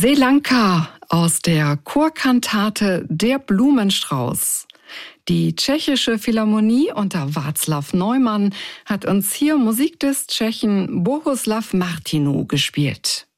Selanka aus der Chorkantate Der Blumenstrauß. Die Tschechische Philharmonie unter Václav Neumann hat uns hier Musik des Tschechen Bohuslav Martinů gespielt.